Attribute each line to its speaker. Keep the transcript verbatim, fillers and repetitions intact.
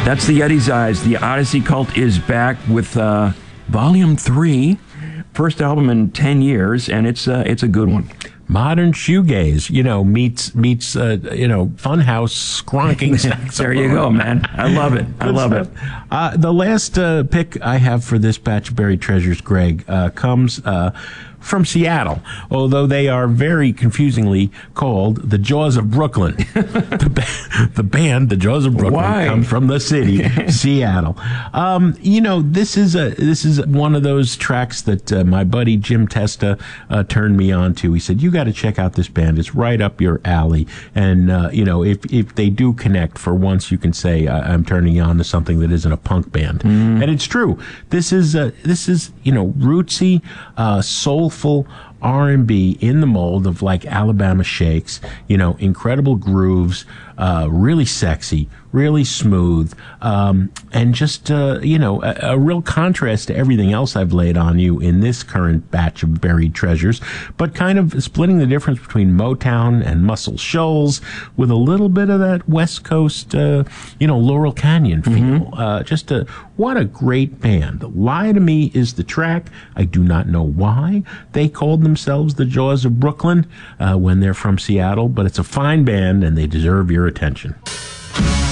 Speaker 1: That's the Yeti's Eyes. The Odyssey Cult is back with uh, Volume three. First album in ten years, and it's uh, it's a good one.
Speaker 2: Modern shoegaze, you know, meets meets uh, you know, funhouse skronking saxophone.
Speaker 1: There you go, man. I love it. I
Speaker 2: Good
Speaker 1: love
Speaker 2: stuff.
Speaker 1: it.
Speaker 2: Uh, the last uh, pick I have for this batch of buried treasures, Greg, uh, comes uh, from Seattle, although they are very confusingly called the Jaws of Brooklyn. the, ba- the band, the Jaws of Brooklyn,
Speaker 1: Why?
Speaker 2: comes from the city, Seattle. Um, you know, this is a this is one of those tracks that uh, my buddy Jim Testa uh, turned me on to. He said, "You got to check out this band. It's right up your alley." And uh, you know, if if they do connect, for once, you can say, I- "I'm turning you on to something that isn't a punk band," mm. and it's true. This is uh, this is you know, rootsy, uh, soulful R and B in the mold of like Alabama Shakes, you know, incredible grooves, uh, really sexy, really smooth, um, and just, uh, you know, a, a real contrast to everything else I've laid on you in this current batch of buried treasures, but kind of splitting the difference between Motown and Muscle Shoals with a little bit of that West Coast, uh, you know, Laurel Canyon feel. Mm-hmm. Uh, just a, what a great band. Lie to Me is the track. I do not know why they called themselves the Jaws of Brooklyn uh, when they're from Seattle, but it's a fine band and they deserve your attention.